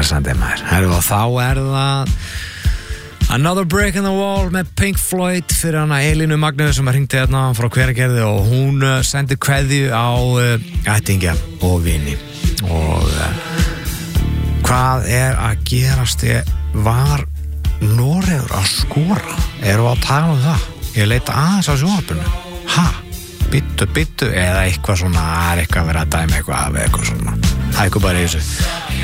stressandi maður. Og þá það Another Brick in the Wall með Pink Floyd fyrir hana Elínu Magnús sem hringdi hérna frá Hveragerði og hún sendi kveðju á ættingja og vini. Og hvað að gerast? Var Noregur að skora? Erum við að tala um það? Ég leita aðeins á sjónvarpinu. Bittu eða eitthvað svona, eitthvað að vera að dæma eitthvað af eitthvað svona. Það eitthvað bara í þessu.